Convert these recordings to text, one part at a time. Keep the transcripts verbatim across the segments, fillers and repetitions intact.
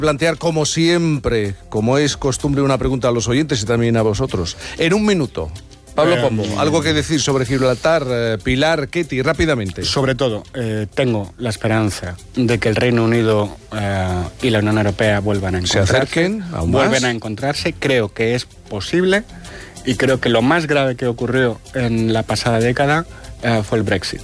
Plantear como siempre, como es costumbre, una pregunta a los oyentes y también a vosotros. En un minuto. Pablo eh, Pombo, algo que decir sobre Gibraltar, eh, Pilar, Ketty, rápidamente. Sobre todo, eh, tengo la esperanza de que el Reino Unido eh, y la Unión Europea vuelvan a encontrarse. Se acerquen aún más. Vuelven a encontrarse, creo que es posible y creo que lo más grave que ocurrió en la pasada década eh, fue el Brexit.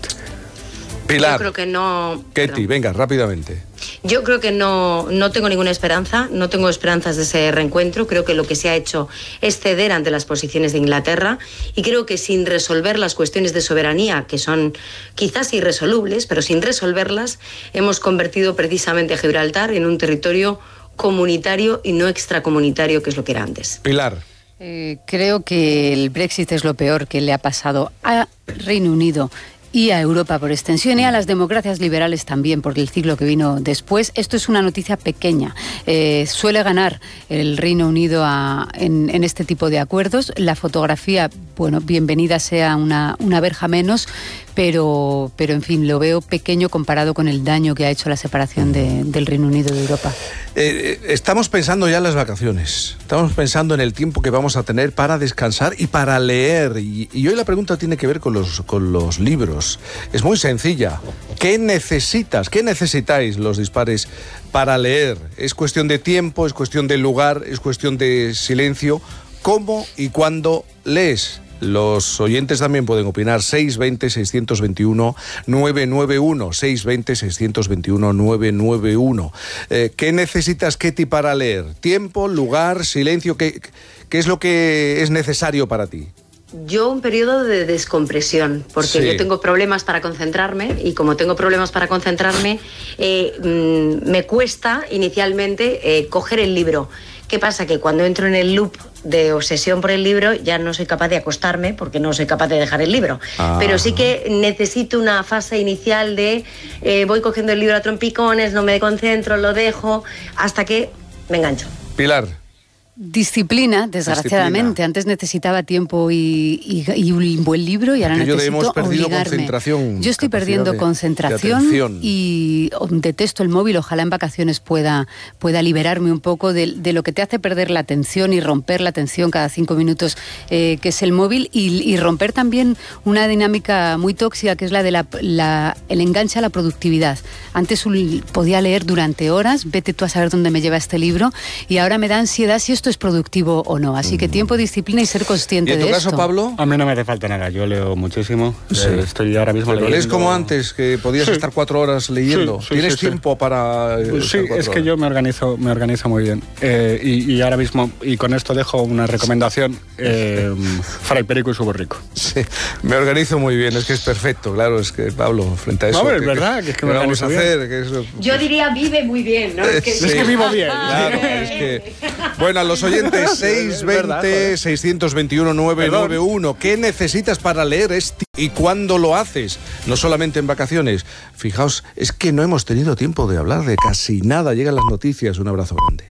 Pilar, yo creo que no... Ketty, venga, rápidamente. Yo creo que no, no tengo ninguna esperanza, no tengo esperanzas de ese reencuentro. Creo que lo que se ha hecho es ceder ante las posiciones de Inglaterra y creo que sin resolver las cuestiones de soberanía, que son quizás irresolubles, pero sin resolverlas, hemos convertido precisamente a Gibraltar en un territorio comunitario y no extracomunitario, que es lo que era antes. Pilar. Eh, creo que el Brexit es lo peor que le ha pasado a Reino Unido y a Europa por extensión y a las democracias liberales también por el ciclo que vino después. Esto es una noticia pequeña. Eh, suele ganar el Reino Unido a, en, en este tipo de acuerdos. La fotografía, bueno, bienvenida sea una, una verja menos, pero, pero en fin, lo veo pequeño comparado con el daño que ha hecho la separación de, del Reino Unido de Europa. Eh, estamos pensando ya en las vacaciones, estamos pensando en el tiempo que vamos a tener para descansar y para leer. Y, y hoy la pregunta tiene que ver con los, con los libros. Es muy sencilla. ¿Qué necesitas? ¿Qué necesitáis los dispares para leer? ¿Es cuestión de tiempo? ¿Es cuestión de lugar? ¿Es cuestión de silencio? ¿Cómo y cuándo lees? Los oyentes también pueden opinar. seis veinte, seiscientos veintiuno, nueve nueve uno, seis veinte, seiscientos veintiuno, nueve nueve uno. Eh, ¿Qué necesitas, Ketty, para leer? ¿Tiempo, lugar, silencio? ¿Qué, qué es lo que es necesario para ti? Yo un periodo de descompresión, porque sí. Yo tengo problemas para concentrarme y como tengo problemas para concentrarme, eh, mmm, me cuesta inicialmente eh, coger el libro. ¿Qué pasa? Que cuando entro en el loop de obsesión por el libro ya no soy capaz de acostarme porque no soy capaz de dejar el libro. Ah. Pero sí que necesito una fase inicial de eh, voy cogiendo el libro a trompicones, no me concentro, lo dejo, hasta que me engancho. Pilar. Disciplina, desgraciadamente. Disciplina. Antes necesitaba tiempo y, y, y un buen libro y ahora que necesito hemos perdido obligarme. Concentración, yo estoy perdiendo de, concentración de y detesto el móvil. Ojalá en vacaciones pueda, pueda liberarme un poco de, de lo que te hace perder la atención y romper la atención cada cinco minutos, eh, que es el móvil, y, y romper también una dinámica muy tóxica que es la de la, la, el enganche a la productividad. Antes un, podía leer durante horas, vete tú a saber dónde me lleva este libro, y ahora me da ansiedad si esto es productivo o no. Así que tiempo, disciplina y ser consciente de esto. ¿Y en tu caso, Pablo? A mí no me hace falta nada. Yo leo muchísimo. Sí. Eh, estoy ahora mismo Pero leyendo. lees como antes, que podías sí. estar cuatro horas leyendo. Sí, sí, ¿Tienes sí, tiempo sí. para...? Eh, pues sí, es que yo me organizo, me organizo muy bien. Eh, y, y ahora mismo, y con esto dejo una recomendación, eh, Fray Perico y su borrico. Sí, me organizo muy bien. Es que es perfecto, claro. Es que, Pablo, frente a eso... No, es que, verdad, que es que me vamos a hacer. bien. Que eso... Yo diría vive muy bien, ¿no? Es que, sí. es que vivo bien. Claro, es que... Bueno, a los oyentes, seis veinte, seiscientos veintiuno, nueve nueve uno. ¿Qué necesitas para leer este? ¿Y cuándo lo haces? No solamente en vacaciones. Fijaos, es que no hemos tenido tiempo de hablar de casi nada. Llegan las noticias. Un abrazo grande.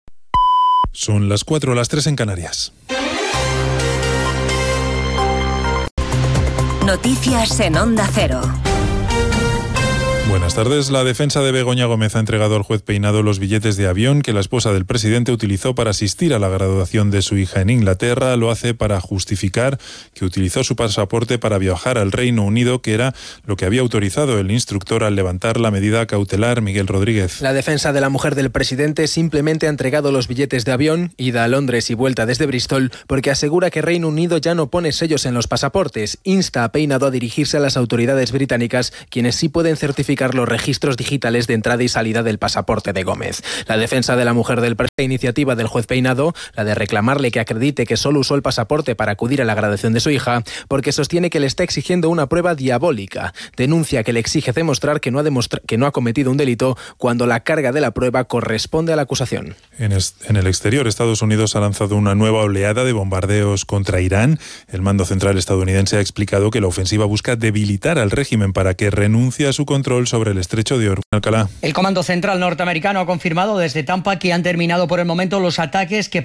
Son las cuatro, las tres en Canarias. Noticias en Onda Cero. Buenas tardes. La defensa de Begoña Gómez ha entregado al juez Peinado los billetes de avión que la esposa del presidente utilizó para asistir a la graduación de su hija en Inglaterra. Lo hace para justificar que utilizó su pasaporte para viajar al Reino Unido, que era lo que había autorizado el instructor al levantar la medida cautelar. Miguel Rodríguez. La defensa de la mujer del presidente simplemente ha entregado los billetes de avión, ida a Londres y vuelta desde Bristol, porque asegura que Reino Unido ya no pone sellos en los pasaportes. Insta a Peinado a dirigirse a las autoridades británicas, quienes sí pueden certificar los registros digitales de entrada y salida del pasaporte de Gómez. La defensa de la mujer del presidente, iniciativa del juez Peinado, la de reclamarle que acredite que solo usó el pasaporte para acudir a la graduación de su hija, porque sostiene que le está exigiendo una prueba diabólica. Denuncia que le exige demostrar que no ha, demostra- que no ha cometido un delito cuando la carga de la prueba corresponde a la acusación. En, est- en el exterior, Estados Unidos ha lanzado una nueva oleada de bombardeos contra Irán. El mando central estadounidense ha explicado que la ofensiva busca debilitar al régimen para que renuncie a su control sobre el estrecho de Hormuz. Alcalá. El Comando Central norteamericano ha confirmado desde Tampa que han terminado por el momento los ataques que